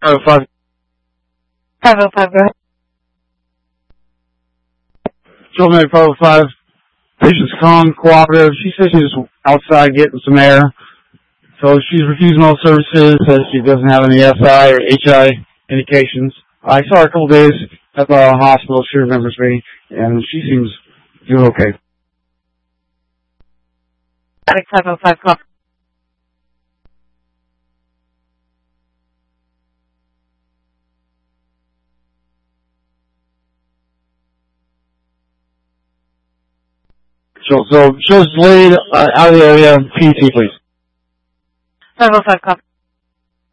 505. 505, go ahead. Joel 505. Patient's calling, cooperative. She says she's outside getting some air. So she's refusing all services, says she doesn't have any SI or HI indications. I saw her a couple days at the hospital. She remembers me, and she seems doing okay. 505, call. So show's laid out of the area. PT, please. 505, call.